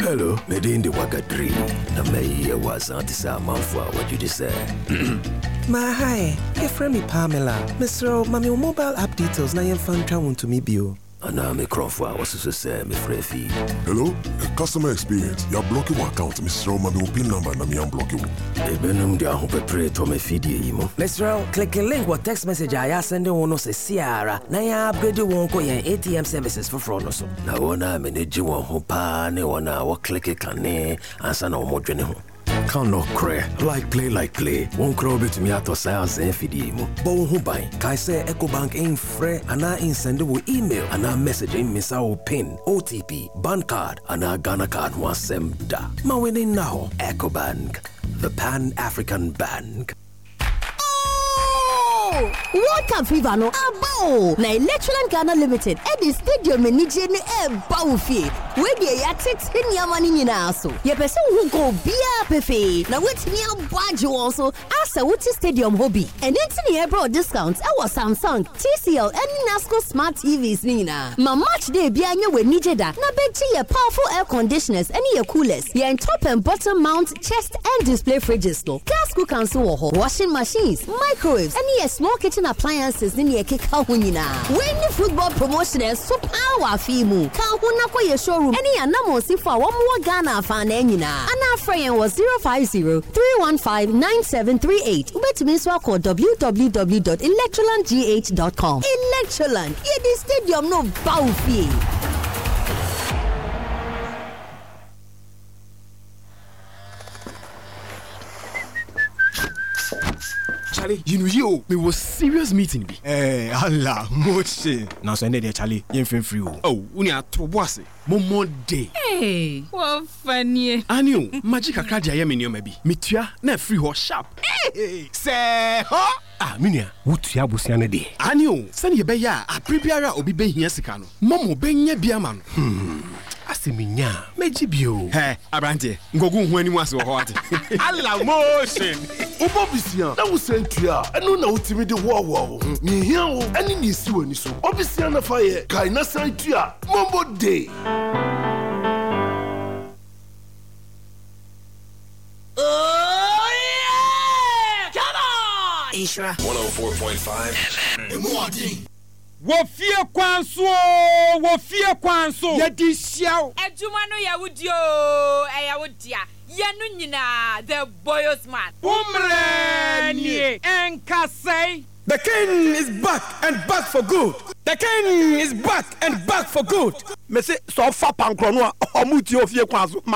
Hello, Medindi Wakadri. Na me was Antisa Manfwa, what you just said. Ma hi, your friend me Pamela. Mr. Mami mobile app details na yen fan twa to me bio. Ana me Crawford was to say me free. Hello, customer experience. You're blocking my account, Mr. Mami pin number na me unblock you. Ebenum dia ho pepre to me feed imo. Mr. click a link or text message I send on se Sierra. Na ya upgrade won ko yen ATM services for fraud so. Na wona manage won ho pa ne wona wo click kane ansa na omo dwene ho. Can no cray like play won't crow bit me out of science and feed mu but who buy kai say EcoBank ain't free and I send you email and I message in miss our pin OTP bank card and I Ghana card was sem da ma winning now EcoBank, the Pan-African Bank. World Cup fever no abo na Electroland Ghana Limited at the stadium enije ni bawfi we dey ya tete nyama ni nyina so ye pese hu go bia pefe na wetimi abage won so asa wuti stadium hobby and entini e bro discounts e was Samsung, TCL and Nasco smart TVs ni na ma match day bia nya we nije da na bechi ye powerful air conditioners and ye coolers ye top and bottom mount chest and display fridges no gas cookers wo ho washing machines microwaves and ye small kitchen appliances in your keka hunina. When the football promotion is so power fimu. Ka huna kwa ye showroom. Any anamo sifa wa mwa Ghana fan enina. Ana friend was 050-315-9738. Ubetimiswa call www.electrolandgh.com. Electroland. Ye the stadium no bawfi. Charlie, you know you, me was serious meeting be. Allah, moche. Now send it there, Charlie. You ain't free. Oh, unia to boss. Momo day. Hey, what funny. Anio, magic akradia ye me maybe. Mitua na free ho sharp. Hey, say ho. Ah, minia, wutua busia ne de. Anio, send ye be ya, a prebiara obi be hia sika no. Momo be nya bia ma no. Asiminya, meji bio. Hey, abrante, ngogu hu ani ase wo ho ate. Allah motion. Obobisia, na wo sentua, eno na utimi de wo. Ni hia wo, ani ni si wani so. Obisia na fa ye, kai na sentua, Mombo Day. Oh yeah! Come on! Isra 104.5 FM. Wofie kwanso ye di siaw Ejuma no ya wudio ya wudia ye no nyina the boys man umreni enkasai. The king is back and back for good. The king is back and back for good. Me say so fa pankro no omuti ofie kwanso